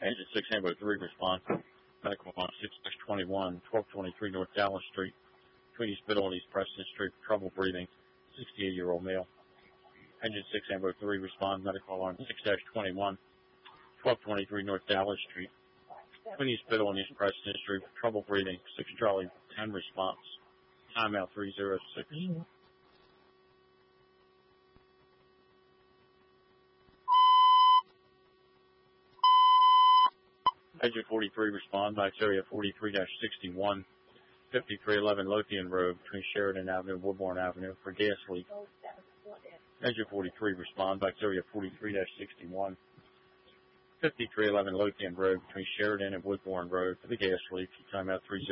Engine 6 Ambo 3 response. Medical on 6-21, 1223 North Dallas Street, between East Middle and East Preston Street for trouble breathing, 68-year-old male. Engine 6 Ambo 3 respond. Medical on 6-21, 1223 North Dallas Street, between East Middle and East Preston Street for trouble breathing, 6 Charlie 10 response. Timeout 306. Engine 43 respond. Max area 43-61, 5311 Lothian Road between Sheridan Avenue and Woodbourne Avenue for gas leak. Engine 43 respond. Max area 43-61, 5311 Lothian Road between Sheridan and Woodbourne Road for the gas leak. Timeout 30.